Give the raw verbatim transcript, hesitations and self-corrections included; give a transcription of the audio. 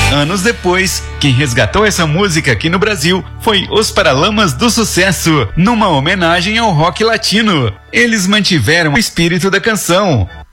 Anos depois, quem resgatou essa música aqui no Brasil foi Os Paralamas do Sucesso, numa homenagem ao rock latino. Eles mantiveram o espírito da canção,